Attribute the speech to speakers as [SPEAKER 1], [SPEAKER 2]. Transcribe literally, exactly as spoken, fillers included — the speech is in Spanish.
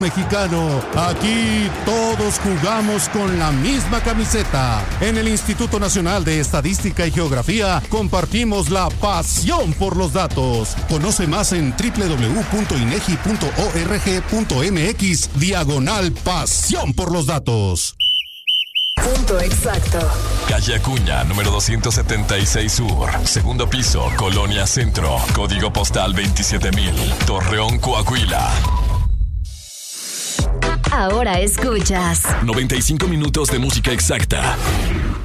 [SPEAKER 1] Mexicano, aquí todos jugamos con la misma camiseta. En el Instituto Nacional de Estadística y Geografía compartimos la pasión por los datos. Conoce más en doble u doble u doble u punto inegi punto org punto mx diagonal pasión por los datos.
[SPEAKER 2] Punto exacto.
[SPEAKER 3] Calle Acuña, número doscientos setenta y seis Sur, segundo piso, Colonia Centro, código postal veintisiete mil, Torreón, Coahuila.
[SPEAKER 2] Ahora escuchas
[SPEAKER 3] noventa y cinco minutos de música exacta.